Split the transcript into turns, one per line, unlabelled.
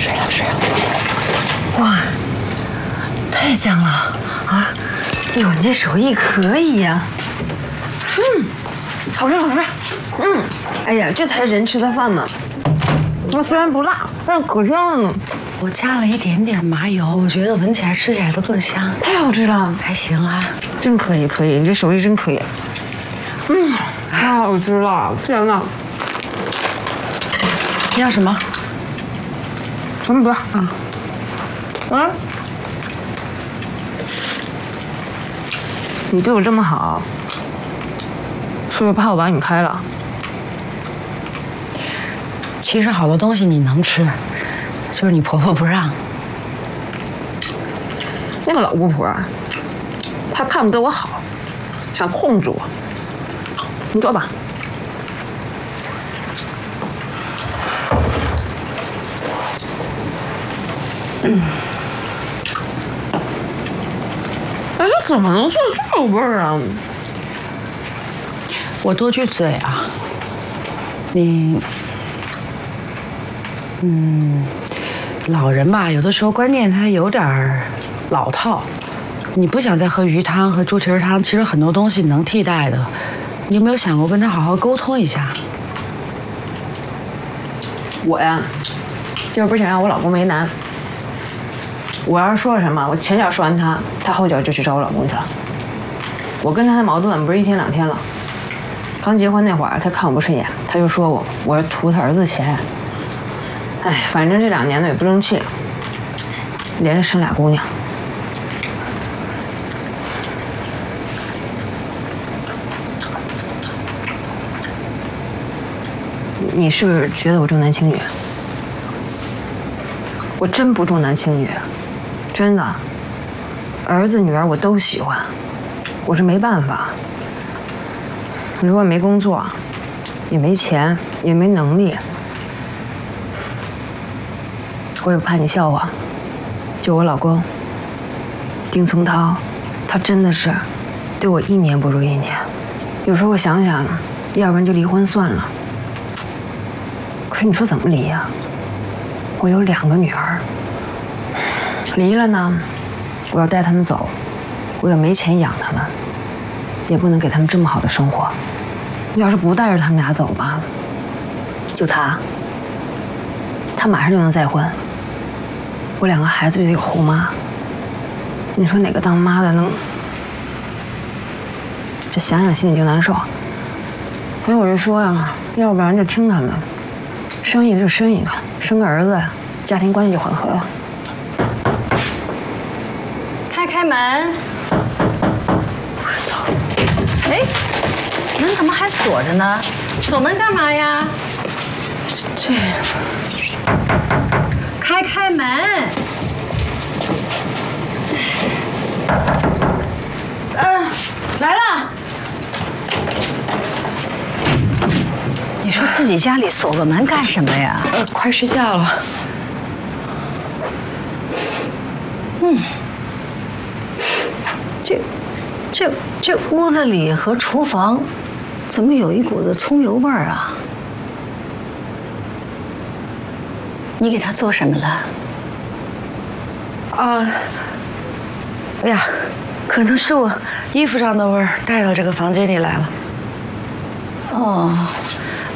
睡了睡了。
哇，太香了啊！哟，你这手艺可以呀。好吃好吃。哎呀，这才是人吃的饭嘛。那虽然不辣，但是可香了。
我加了一点点麻油，我觉得闻起来、吃起来都更香。
太好吃了，
还行啊，
真可以可以，你这手艺真可以。太好吃了，天哪！
你要什么？
什么不要？你对我这么好，是不是怕我把你开了？
其实好多东西你能吃，就是你婆婆不让。
那个老姑婆，她看不得我好，想控制我。你坐吧。哎，这怎么能做这味儿啊？
我多句嘴啊，你，老人吧，有的时候观念他有点老套。你不想再喝鱼汤和猪蹄儿汤，其实很多东西能替代的。你有没有想过跟他好好沟通一下？
我呀，就是不想让我老公为难。我要是说了什么，我前脚说完他，他后脚就去找我老公去了。我跟他的矛盾不是一天两天了。刚结婚那会儿，他看我不顺眼，他就说我是图他儿子钱。哎，反正这2年呢也不争气，连着生俩姑娘。你是不是觉得我重男轻女？我真不重男轻女，真的。儿子女儿我都喜欢，我是没办法。如果没工作，也没钱，也没能力，我也怕你笑话。就我老公丁聪涛，他真的是对我1年不如1年。有时候我想想，要不然就离婚算了。可是你说怎么离呀？我有2个女儿，离了呢，我要带他们走，我又没钱养他们，也不能给他们这么好的生活。要是不带着他们俩走吧，就他马上就能再婚，我2个孩子就有后妈。你说哪个当妈的能？这想想心里就难受。所以我就说呀，要不然就听他们。生一个就生一个，生个儿子，家庭关系就缓和了。
开门。不知道。哎，门怎么还锁着呢？锁门干嘛呀？
这
开门。来了。你说自己家里锁个门干什么呀？
快睡觉了。
这屋子里和厨房，怎么有一股子葱油味儿啊？你给他做什么了？
哎呀，可能是我衣服上的味儿带到这个房间里来了。
哦，